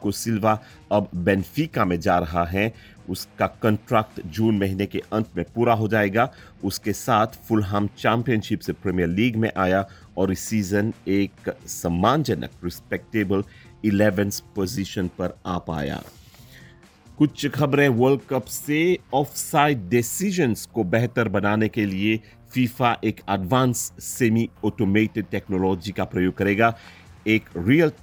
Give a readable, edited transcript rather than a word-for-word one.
Thiago Silva अब Benfica में जा रहा है। उसका कॉन्ट्रैक्ट जून महीने के अंत में पूरा हो जाएगा। उसके साथ फुलहम चैंपियनशिप से प्रीमियर लीग में आया और इस सीजन एक सम्मानजनक रिस्पेक्टेबल 11th पोजीशन पर आ पाया। कुछ खबरें वर्ल्ड कप से ऑफसाइड डिसीजंस को बेहतर बनाने के लिए फीफा एक एडवांस सेमी ऑटोमेटेड टेक्नोलॉजी का प्रयोग करेगा। एक रियल